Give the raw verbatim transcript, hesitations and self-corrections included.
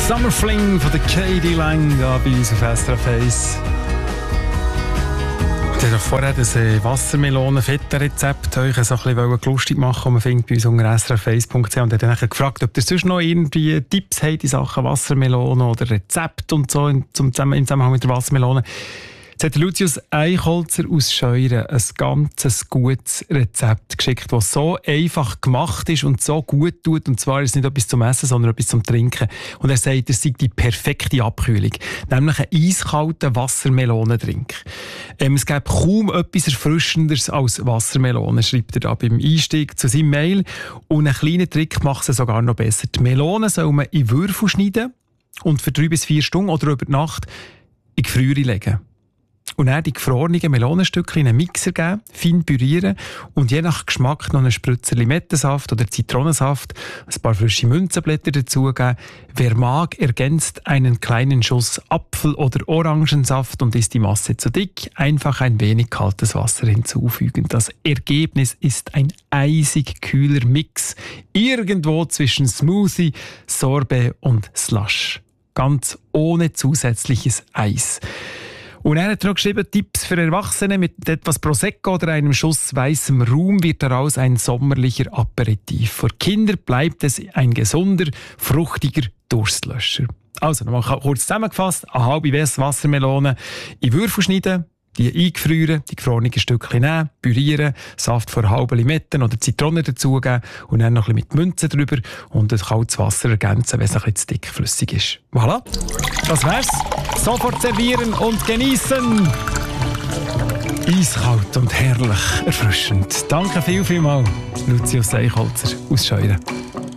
Summer Fling von der Katie Lang da bei uns auf S R F eins. Ich wollte vorher das Wassermelonen-Feta-Rezept euch so ein bisschen lustig machen, das man findet bei uns unter s r f eins punkt c h. Und er hat dann gefragt, ob ihr sonst noch irgendwie Tipps habt in Sachen Wassermelonen oder Rezepte und so im Zusammenhang mit der Wassermelone. Jetzt hat Lucius Eichholzer aus Scheuren ein ganz gutes Rezept geschickt, das so einfach gemacht ist und so gut tut. Und zwar ist es nicht etwas zum Essen, sondern etwas zum Trinken. Und er sagt, es sei die perfekte Abkühlung. Nämlich ein eiskalter Wassermelonendrink. Ähm, es gibt kaum etwas Erfrischenderes als Wassermelone, schreibt er da beim Einstieg zu seinem Mail. Und einen kleinen Trick macht es sogar noch besser. Die Melone soll man in Würfel schneiden und für drei bis vier Stunden oder über die Nacht in die Gefriere legen. Und dann die gefrorenen Melonenstückchen in einen Mixer geben, fein pürieren und je nach Geschmack noch einen Spritzer Limettensaft oder Zitronensaft, ein paar frische Münzenblätter dazugeben. Wer mag, ergänzt einen kleinen Schuss Apfel- oder Orangensaft und ist die Masse zu dick, einfach ein wenig kaltes Wasser hinzufügen. Das Ergebnis ist ein eisig kühler Mix, irgendwo zwischen Smoothie, Sorbet und Slush. Ganz ohne zusätzliches Eis. Und er hat noch geschrieben, Tipps für Erwachsene mit etwas Prosecco oder einem Schuss weißem Rum wird daraus ein sommerlicher Aperitif. Für Kinder bleibt es ein gesunder, fruchtiger Durstlöscher. Also, nochmal kurz zusammengefasst, eine halbe Wassermelone in Würfel schneiden, die eingefrieren, die gefrorenen Stückchen nehmen, pürieren, Saft von halben Limetten oder Zitronen dazugeben und dann noch ein bisschen mit Münzen drüber und das kaltes Wasser ergänzen, wenn es ein bisschen zu dickflüssig ist. Voilà, das wär's. Sofort servieren und genießen. Eiskalt und herrlich erfrischend. Danke viel, viel mal, Lucius Eichholzer aus Scheuren.